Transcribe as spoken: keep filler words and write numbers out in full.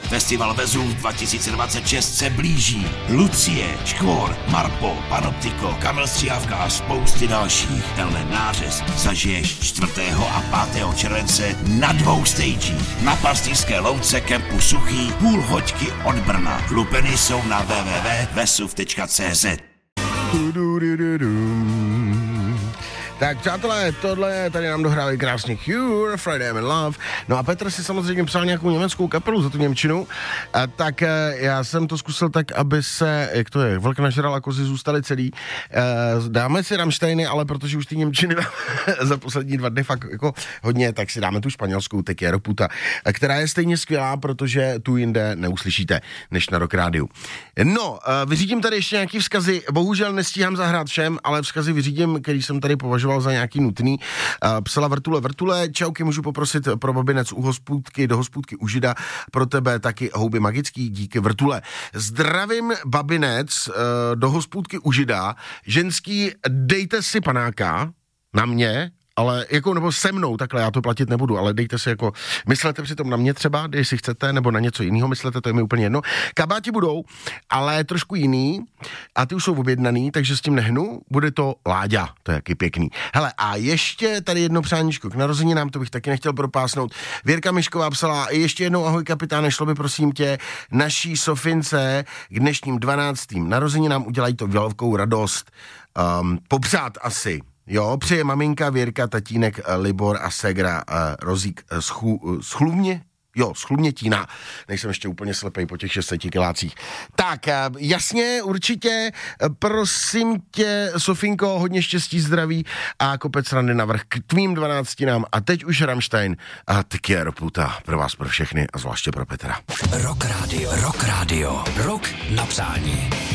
Festival Vezuv dva tisíce dvacet šest se blíží. Lucie, Škvor, Marpo, Panoptiko, Kamil Stříhavka a spousty dalších. Tenhle nářez zažiješ čtvrtého a pátého července na dvou stagích. Na Pastýřské louce kempu Suchý, půl hoďky od Brna. Lupeny jsou na w w w tečka vesuv tečka c z. Tak přátelé, tohle tady nám dohráli krásně Cure, Friday I'm in Love. No a Petr si samozřejmě psal nějakou německou kapelu za tu němčinu, a tak já jsem to zkusil tak, aby se, jak to je, vlk nažral a kozy zůstaly celý. Dáme si Rammsteiny, ale protože už ty němčiny za poslední dva dny fakt jako hodně, tak si dáme tu španělskou Te quiero puta, která je stejně skvělá, protože tu jinde neuslyšíte, než na Rock Rádiu. No, vyřídím tady ještě nějaký vzkazy, bohužel nestíhám zahrát všem, ale vzkazy vyřídím, který jsem tady považoval za nějaký nutný. Uh, psala Vrtule, Vrtule, čauky, můžu poprosit pro babinec u hospůdky, do hospůdky u Žida, pro tebe taky houby magický, díky Vrtule. Zdravím babinec uh, do hospůdky u Žida, ženský, dejte si panáka na mě, ale jako, nebo se mnou, takhle, já to platit nebudu, ale dejte si jako, myslete přitom na mě třeba, jestli chcete, nebo na něco jiného myslete, to je mi úplně jedno. Kabáti budou, ale trošku jiný a ty už jsou objednaný, takže s tím nehnu, bude to Láďa, to je jaký pěkný. Hele, a ještě tady jedno přáníčko k narozeninám, to bych taky nechtěl propásnout. Věrka Mišková psala, ještě jednou ahoj kapitáne, šlo by prosím tě naší Sofince k dnešním dvanáctým narozeninám, udělají to velkou radost, um, popřát asi. Jo, přeje maminka, Věrka, tatínek, Libor a ségra uh, Rozík uh, schu, uh, schluvně, jo, schluvnětína, nejsem ještě úplně slepej po těch šesti kilácích. Tak, uh, jasně, určitě, uh, prosím tě, Sofinko, hodně štěstí, zdraví a kopec randy navrch k tvým dvanáctinám a teď už Rammstein a Te quiero puta pro vás, pro všechny a zvláště pro Petra. Rock Radio, Rock Radio, Rock na přání.